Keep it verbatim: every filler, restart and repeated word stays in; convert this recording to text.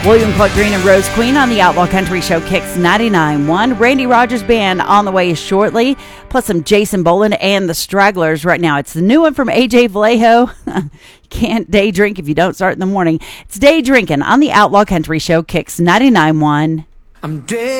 William Clark Green and Rose Queen on the Outlaw Country Show Kicks ninety-nine point one. Randy Rogers Band on the way shortly, plus some Jason Boland and the Stragglers. Right now, it's the new one from A J Vallejo. Can't day drink if you don't start in the morning. It's Day Drinking on the Outlaw Country Show Kicks ninety-nine point one. I'm dead.